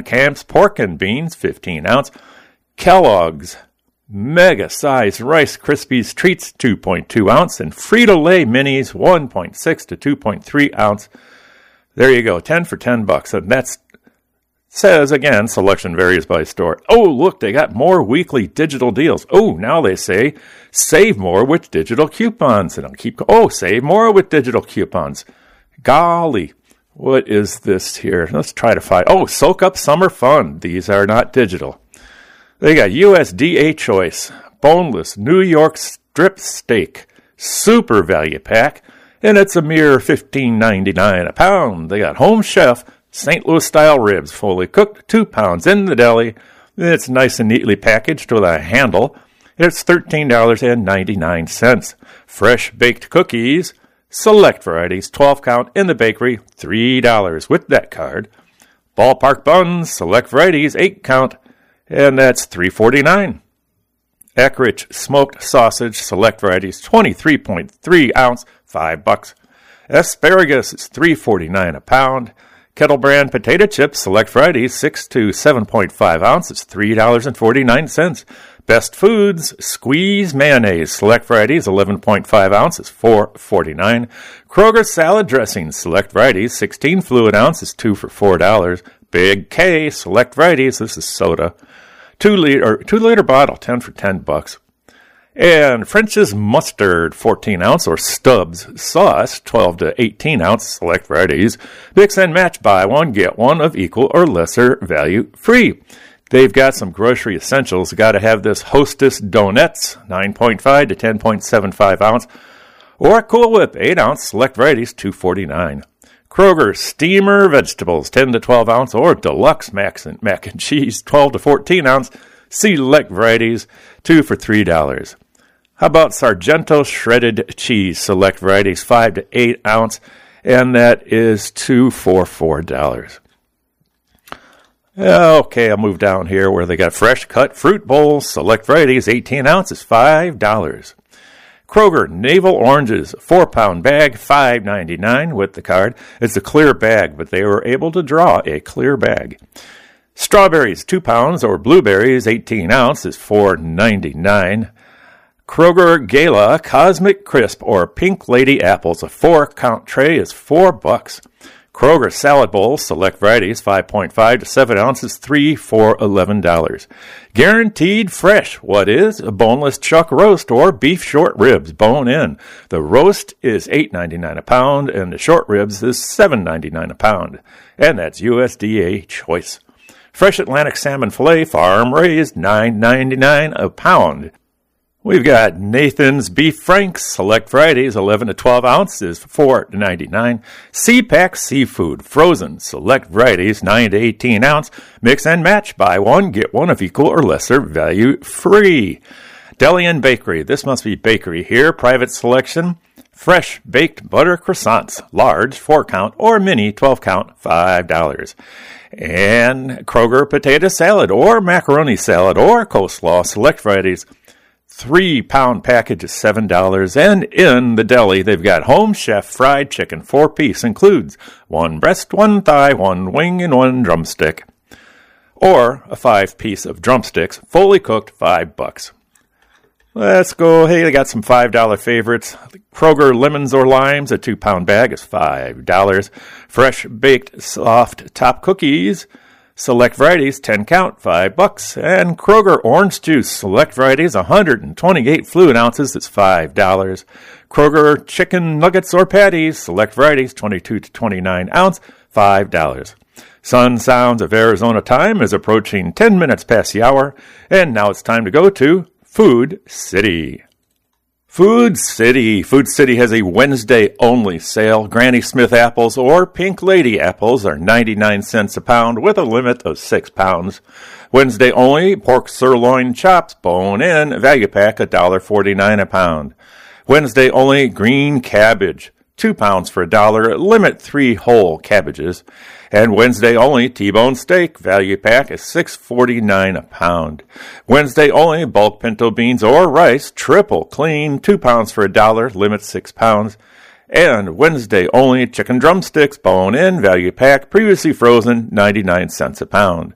Camp's Pork and Beans, 15 ounce. Kellogg's Mega Size Rice Krispies Treats, 2.2 ounce. And Frito-Lay Minis, 1.6 to 2.3 ounce. There you go, 10 for $10. And that's says, again, selection varies by store. Oh, look, they got more weekly digital deals. Oh, now they say, save more with digital coupons. And I'll keep, save more with digital coupons. Golly, what is this here? Let's try to find, Soak Up Summer Fun. These are not digital. They got USDA Choice, boneless New York strip steak, super value pack, and it's a mere $15.99 a pound. They got Home Chef St. Louis style ribs, fully cooked, 2 pounds in the deli. It's nice and neatly packaged with a handle. It's $13.99. Fresh baked cookies, select varieties, 12 count in the bakery, $3 with that card. Ballpark buns, select varieties, 8 count, and that's $3.49. Eckrich smoked sausage, select varieties, 23.3 ounce, $5. Asparagus is $3.49 a pound. Kettle brand potato chips, select varieties, 6 to 7.5 ounces, $3.49. Best Foods, squeeze mayonnaise, select varieties, 11.5 ounces, $4.49. Kroger salad dressing, select varieties, 16 fluid ounces, 2 for $4. Big K, select varieties, this is soda, 2 liter bottle, 10 for $10. And French's mustard, 14 ounce, or Stubbs sauce, 12 to 18 ounce, select varieties. Mix and match, buy one, get one of equal or lesser value free. They've got some grocery essentials. Got to have this Hostess Donuts, 9.5 to 10.75 ounce, or Cool Whip, 8 ounce, select varieties, $2.49. Kroger Steamer Vegetables, 10 to 12 ounce, or Deluxe mac and cheese, 12 to 14 ounce, select varieties, 2 for $3. How about Sargento shredded cheese, select varieties, 5 to 8 ounce, and that is 2 for $4. Okay, I'll move down here where they got fresh cut fruit bowls, select varieties, 18 ounces, $5. Kroger Navel Oranges, 4-pound bag, $5.99 with the card. It's a clear bag, but they were able to draw a clear bag. Strawberries, 2 pounds, or blueberries, 18 ounces, $4.99. Kroger Gala Cosmic Crisp or Pink Lady Apples, a 4-count tray is $4. Kroger Salad Bowl, select varieties, 5.5 to 7 ounces, $3 for $11. Guaranteed Fresh, what is? A boneless chuck roast or beef short ribs, bone in. The roast is $8.99 a pound, and the short ribs is $7.99 a pound. And that's USDA Choice. Fresh Atlantic Salmon Filet, farm raised, $9.99 a pound. We've got Nathan's Beef Franks, select varieties, 11 to 12 ounces, $4.99. C-Pack Seafood, frozen, select varieties, 9 to 18 ounce. Mix and match, buy one, get one of equal or lesser value free. Deli and Bakery, this must be bakery here, private selection. Fresh baked butter croissants, large, 4-count, or mini, 12-count, $5. And Kroger potato salad, or macaroni salad, or coleslaw, select varieties, 3-pound package is $7. And in the deli, they've got Home Chef fried chicken, 4-piece, includes 1 breast, 1 thigh, 1 wing, and 1 drumstick. Or a 5-piece of drumsticks, fully cooked, $5. Let's go. Hey, they got some $5 favorites. Kroger lemons or limes, a 2-pound bag is $5. Fresh baked soft top cookies, select varieties, 10 count, $5. And Kroger orange juice, select varieties, 128 fluid ounces, it's $5. Kroger chicken nuggets or patties, select varieties, 22 to 29 ounce, $5. Sun Sounds of Arizona time is approaching 10 minutes past the hour, and now it's time to go to Food City. Food City. Food City has a Wednesday-only sale. Granny Smith apples or Pink Lady apples are 99 cents a pound with a limit of 6 pounds. Wednesday only, pork sirloin chops, bone in, value pack, $1.49 a pound. Wednesday only, green cabbage, 2 pounds for $1, limit 3 whole cabbages. And Wednesday only, T-bone steak, value pack is $6.49 a pound. Wednesday only, bulk pinto beans or rice, triple clean, 2 pounds for $1, limit 6 pounds. And Wednesday only, chicken drumsticks, bone in, value pack, previously frozen, 99 cents a pound.